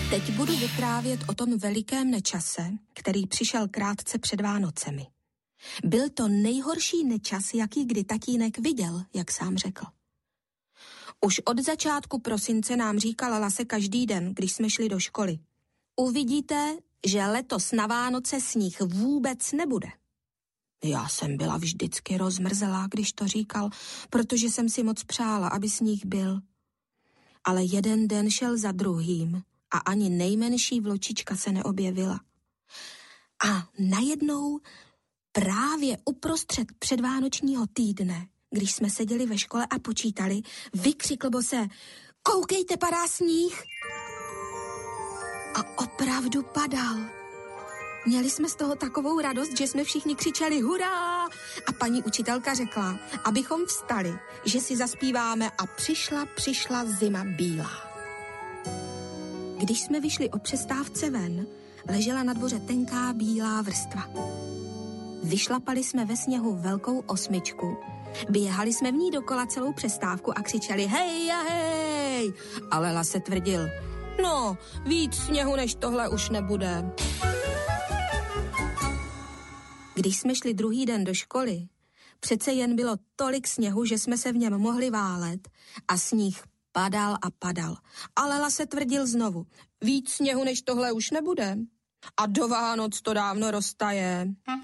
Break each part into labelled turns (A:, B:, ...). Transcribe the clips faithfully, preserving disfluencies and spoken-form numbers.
A: Teď budu vyprávět o tom velikém nečase, který přišel krátce před Vánocemi. Byl to nejhorší nečas, jaký kdy tatínek viděl, jak sám řekl. Už od začátku prosince nám říkal Lase každý den, když jsme šli do školy. Uvidíte, že letos na Vánoce sníh vůbec nebude. Já jsem byla vždycky rozmrzelá, když to říkal, protože jsem si moc přála, aby sníh byl. Ale jeden den šel za druhým a ani nejmenší vločička se neobjevila. A najednou právě uprostřed předvánočního týdne, když jsme seděli ve škole a počítali, vykřikl Bose: koukejte, padá sníh! A opravdu padal. Měli jsme z toho takovou radost, že jsme všichni křičeli hurá! A paní učitelka řekla, abychom vstali, že si zaspíváme a přišla, přišla zima bílá. Když jsme vyšli o přestávce ven, ležela na dvoře tenká bílá vrstva. Vyšlapali jsme ve sněhu velkou osmičku, běhali jsme v ní dokola celou přestávku a křičeli hej a hej! Ale Lase tvrdil, no, víc sněhu než tohle už nebude. Když jsme šli druhý den do školy, přece jen bylo tolik sněhu, že jsme se v něm mohli válet a sníh padal a padal. Ale Lase tvrdil znovu, víc sněhu než tohle už nebude. A do Vánoc to dávno roztaje.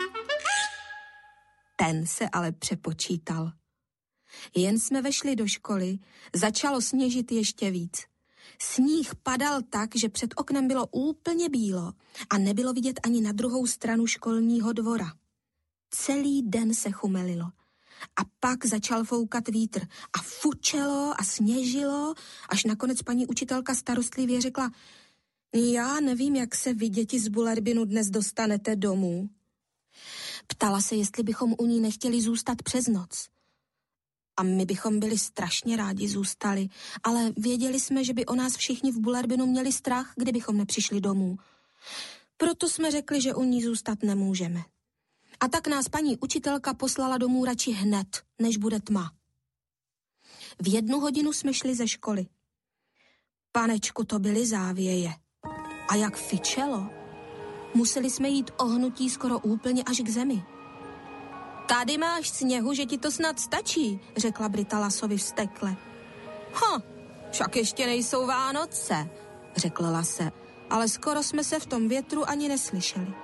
A: Ten se ale přepočítal. Jen jsme vešli do školy, začalo sněžit ještě víc. Sníh padal tak, že před oknem bylo úplně bílo a nebylo vidět ani na druhou stranu školního dvora. Celý den se chumelilo a pak začal foukat vítr a fučelo a sněžilo, až nakonec paní učitelka starostlivě řekla, já nevím, jak se vy, děti z Bullerbinu, dnes dostanete domů. Ptala se, jestli bychom u ní nechtěli zůstat přes noc. A my bychom byli strašně rádi zůstali, ale věděli jsme, že by o nás všichni v Bullerbinu měli strach, kdybychom nepřišli domů. Proto jsme řekli, že u ní zůstat nemůžeme. A tak nás paní učitelka poslala domů radši hned, než bude tma. V jednu hodinu jsme šli ze školy. Panečku, to byly závěje. A jak fičelo. Museli jsme jít ohnutí skoro úplně až k zemi. Tady máš sněhu, že ti to snad stačí, řekla Brita Lasovi vztekle. Ha, však ještě nejsou Vánoce, řekl Lase, ale skoro jsme se v tom větru ani neslyšeli.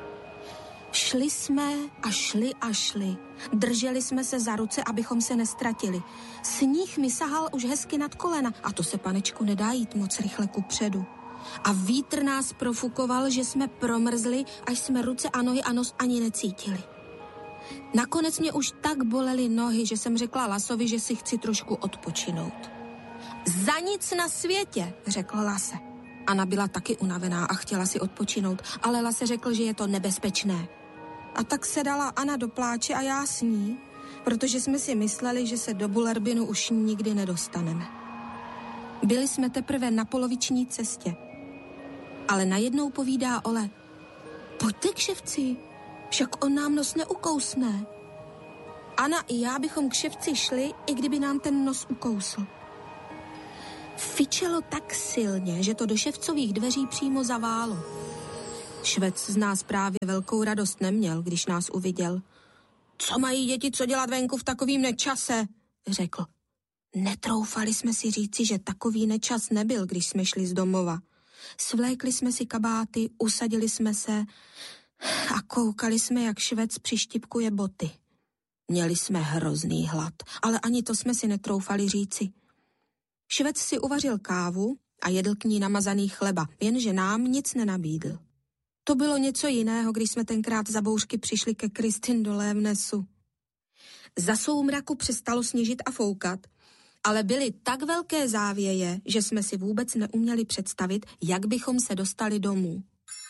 A: Šli jsme a šli a šli. Drželi jsme se za ruce, abychom se nestratili. Sníh mi sahal už hezky nad kolena a to se, panečku, nedá jít moc rychle kupředu. A vítr nás profukoval, že jsme promrzli, až jsme ruce a nohy a nos ani necítili. Nakonec mě už tak bolely nohy, že jsem řekla Lasovi, že si chci trošku odpočinout. Za nic na světě, řekl Lase. Anna byla taky unavená a chtěla si odpočinout, ale Lase řekl, že je to nebezpečné. A tak se dala Anna do pláče a já s ní, protože jsme si mysleli, že se do Bullerbinu už nikdy nedostaneme. Byli jsme teprve na poloviční cestě. Ale najednou povídá Ole, pojďte k ševci, však on nám nos neukousne. Anna i já bychom k ševci šli, i kdyby nám ten nos ukousl. Fičelo tak silně, že to do ševcových dveří přímo zaválo. Švec z nás právě velkou radost neměl, když nás uviděl. Co mají děti co dělat venku v takovým nečase, řekl. Netroufali jsme si říci, že takový nečas nebyl, když jsme šli z domova. Svlékli jsme si kabáty, usadili jsme se a koukali jsme, jak Švec přištipkuje boty. Měli jsme hrozný hlad, ale ani to jsme si netroufali říci. Švec si uvařil kávu a jedl k ní namazaný chleba, jenže nám nic nenabídl. To bylo něco jiného, když jsme tenkrát za bouřky přišli ke Kristin dole v Nesu. Za soumraku přestalo sněžit a foukat, ale byly tak velké závěje, že jsme si vůbec neuměli představit, jak bychom se dostali domů.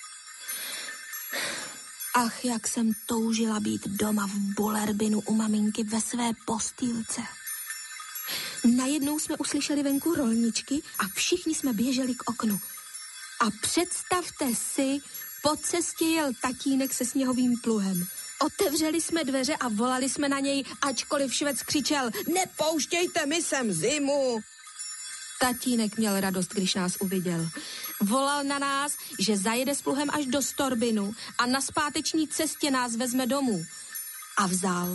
A: Ach, jak jsem toužila být doma v Bullerbinu u maminky ve své postýlce. Najednou jsme uslyšeli venku rolničky a všichni jsme běželi k oknu. A představte si, po cestě jel tatínek se sněhovým pluhem. Otevřeli jsme dveře a volali jsme na něj, ačkoliv Švec křičel, nepouštějte mi sem zimu. Tatínek měl radost, když nás uviděl. Volal na nás, že zajede s pluhem až do Storbinu a na zpáteční cestě nás vezme domů. A vzal.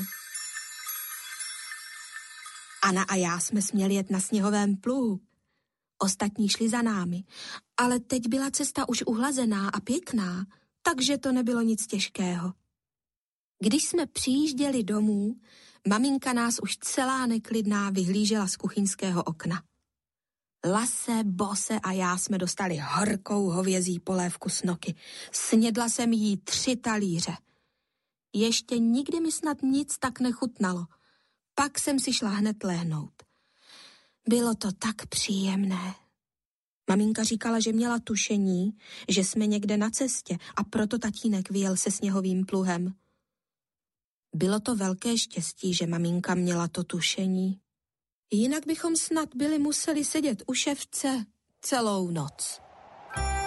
A: Anna a já jsme směli jet na sněhovém pluhu. Ostatní šli za námi, ale teď byla cesta už uhlazená a pěkná, takže to nebylo nic těžkého. Když jsme přijížděli domů, maminka nás už celá neklidná vyhlížela z kuchyňského okna. Lase, Bose a já jsme dostali horkou hovězí polévku s noky. Snědla jsem jí tři talíře. Ještě nikdy mi snad nic tak nechutnalo. Pak jsem si šla hned lehnout. Bylo to tak příjemné. Maminka říkala, že měla tušení, že jsme někde na cestě a proto tatínek vyjel se sněhovým pluhem. Bylo to velké štěstí, že maminka měla to tušení. Jinak bychom snad byli museli sedět u ševce celou noc.